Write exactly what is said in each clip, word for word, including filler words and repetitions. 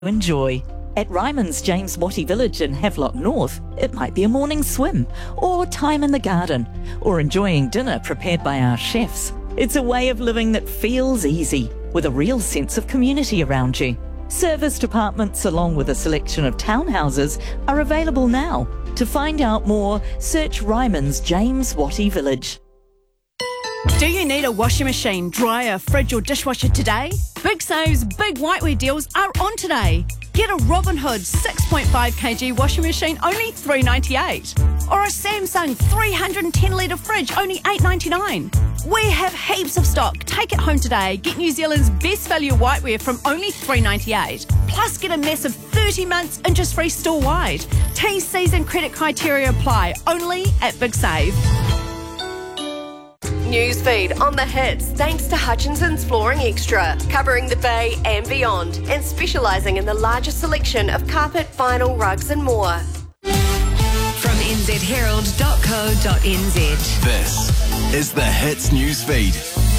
enjoy. At Ryman's James Wattie Village in Havelock North, it might be a morning swim, or time in the garden, or enjoying dinner prepared by our chefs. It's a way of living that feels easy, with a real sense of community around you. Serviced apartments along with a selection of townhouses are available now. To find out more, search Ryman's James Wattie Village. Do you need a washing machine, dryer, fridge or dishwasher today? Big Save's big whiteware deals are on today. Get a Robin Hood six point five kilogram washing machine only three dollars ninety-eight. Or a Samsung three hundred ten litre fridge only eight dollars ninety-nine. We have heaps of stock. Take it home today. Get New Zealand's best value whiteware from only three dollars ninety-eight. Plus get a massive thirty months interest-free store-wide. T, C's and credit criteria apply only at Big Save. Newsfeed on the hits thanks to Hutchinson's Flooring Extra, covering the Bay and beyond and specialising in the largest selection of carpet, vinyl, rugs and more. From n z herald dot co dot n z. This is the Hits Newsfeed.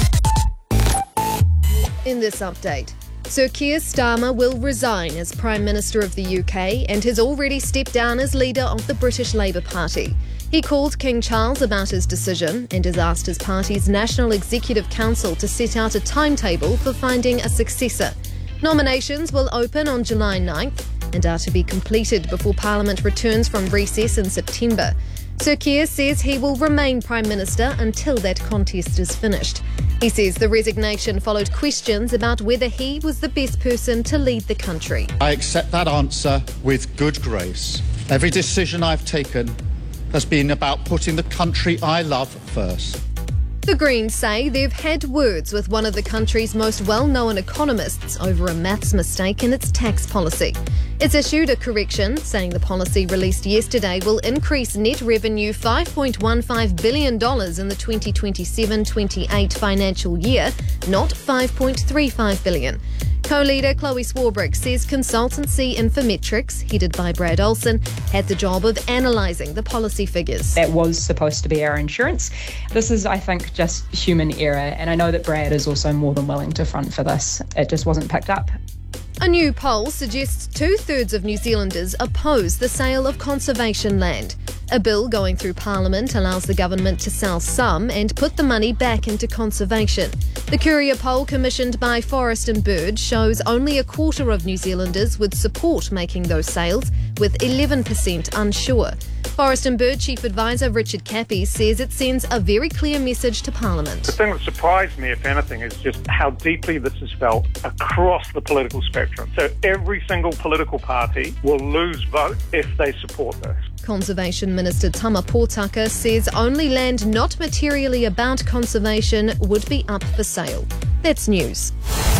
In this update, Sir Keir Starmer will resign as Prime Minister of the U K and has already stepped down as leader of the British Labour Party. He called King Charles about his decision and has asked his party's National Executive Council to set out a timetable for finding a successor. Nominations will open on July ninth and are to be completed before Parliament returns from recess in September. Sir Keir says he will remain Prime Minister until that contest is finished. He says the resignation followed questions about whether he was the best person to lead the country. I accept that answer with good grace. Every decision I've taken has been about putting the country I love first. The Greens say they've had words with one of the country's most well-known economists over a maths mistake in its tax policy. It's issued a correction, saying the policy released yesterday will increase net revenue five point one five billion dollars in the twenty twenty-seven twenty-eight financial year, not five point three five billion dollars. Co-leader Chloe Swarbrick says consultancy Infometrics, headed by Brad Olsen, had the job of analysing the policy figures. That was supposed to be our insurance. This is, I think, just human error, and I know that Brad is also more than willing to front for this. It just wasn't picked up. A new poll suggests two-thirds of New Zealanders oppose the sale of conservation land. A bill going through Parliament allows the government to sell some and put the money back into conservation. The Courier poll commissioned by Forest and Bird shows only a quarter of New Zealanders would support making those sales, with eleven percent unsure. Forest and Bird Chief Advisor Richard Cappy says it sends a very clear message to Parliament. The thing that surprised me, if anything, is just how deeply this is felt across the political spectrum. So every single political party will lose vote if they support this. Conservation Minister Tama Potaka says only land not materially about conservation would be up for sale. That's news.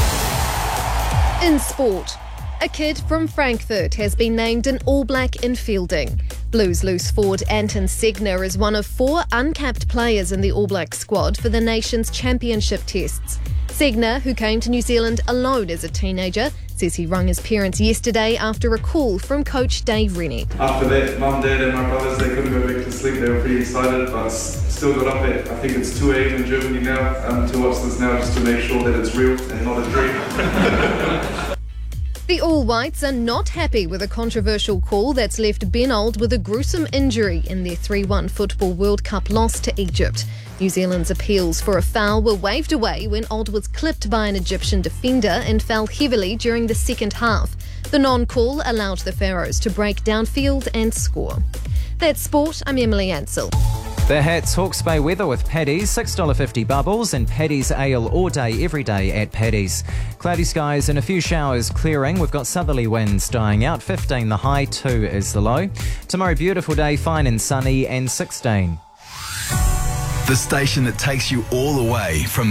In sport, a kid from Frankfurt has been named an All Black in fielding. Blues loose forward Anton Segner is one of four uncapped players in the All Black squad for the nation's championship tests. Segner, who came to New Zealand alone as a teenager, says he rung his parents yesterday after a call from coach Dave Rennie. After that, mum, dad and my brothers, they couldn't go back to sleep. They were pretty excited, but still got up at, I think it's two a.m. in Germany now, um, to watch this now just to make sure that it's real and not a dream. The All Whites are not happy with a controversial call that's left Ben Old with a gruesome injury in their three one Football World Cup loss to Egypt. New Zealand's appeals for a foul were waved away when Old was clipped by an Egyptian defender and fell heavily during the second half. The non-call allowed the Pharaohs to break downfield and score. That's sport. I'm Emily Ansell. The Hats Hawke's Bay weather with Paddy's, six dollars fifty bubbles and Paddy's ale all day, every day at Paddy's. Cloudy skies and a few showers clearing. We've got southerly winds dying out, fifteen the high, two is the low. Tomorrow, beautiful day, fine and sunny, and sixteen. The station that takes you all the way from the